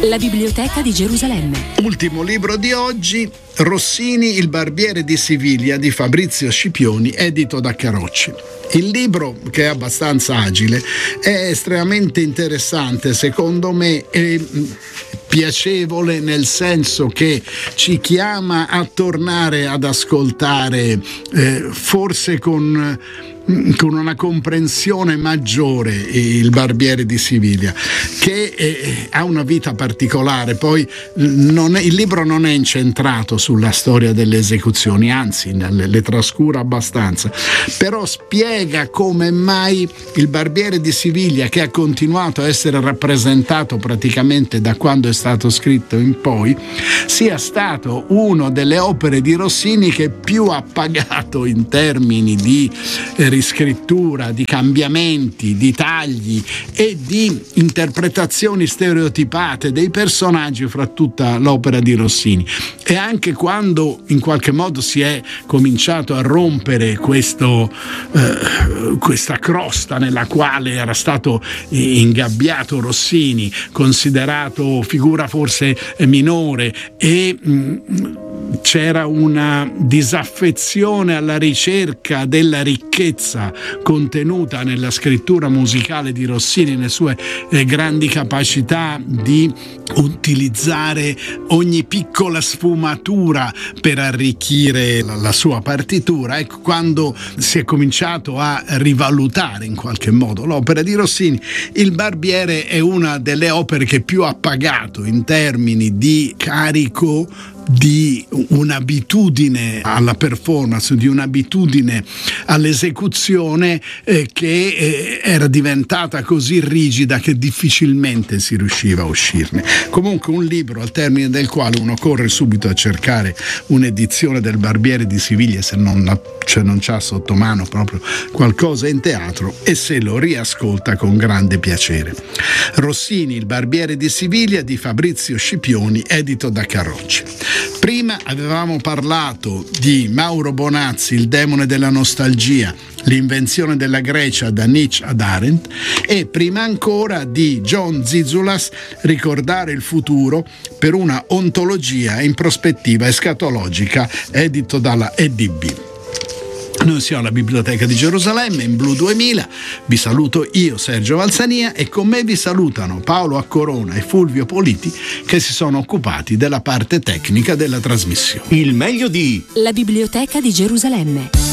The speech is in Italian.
La Biblioteca di Gerusalemme. Ultimo libro di oggi, Rossini, il barbiere di Siviglia di Fabrizio Scipioni, edito da Carocci. Il libro, che è abbastanza agile, è estremamente interessante, secondo me, e piacevole, nel senso che ci chiama a tornare ad ascoltare, forse con una comprensione maggiore, il barbiere di Siviglia, che ha una vita particolare. Poi il libro non è incentrato sulla storia delle esecuzioni, anzi le trascura abbastanza, però spiega come mai il barbiere di Siviglia, che ha continuato a essere rappresentato praticamente da quando è stato scritto in poi, sia stato una delle opere di Rossini che più ha pagato in termini di riscrittura, di cambiamenti, di tagli e di interpretazioni stereotipate dei personaggi fra tutta l'opera di Rossini. E anche quando in qualche modo si è cominciato a rompere questa crosta nella quale era stato ingabbiato Rossini, considerato figura forse minore, e c'era una disaffezione alla ricerca della ricchezza contenuta nella scrittura musicale di Rossini, nelle sue grandi capacità di utilizzare ogni piccola sfumatura per arricchire la sua partitura. Ecco, quando si è cominciato a rivalutare in qualche modo l'opera di Rossini, Il barbiere è una delle opere che più ha pagato in termini di carico, di un'abitudine alla performance, di un'abitudine all'esecuzione che era diventata così rigida che difficilmente si riusciva a uscirne. Comunque un libro al termine del quale uno corre subito a cercare un'edizione del Barbiere di Siviglia, se non c'ha sotto mano proprio qualcosa in teatro, e se lo riascolta con grande piacere. Rossini, il Barbiere di Siviglia di Fabrizio Scipioni, edito da Carocci. Prima avevamo parlato di Mauro Bonazzi, Il demone della nostalgia, l'invenzione della Grecia da Nietzsche ad Arendt, e prima ancora di John Zizulas, Ricordare il futuro per una ontologia in prospettiva escatologica, edito dalla EDB. Noi siamo alla Biblioteca di Gerusalemme in Blu 2000, vi saluto io, Sergio Valsania, e con me vi salutano Paolo Accorona e Fulvio Politi, che si sono occupati della parte tecnica della trasmissione. Il meglio di La Biblioteca di Gerusalemme.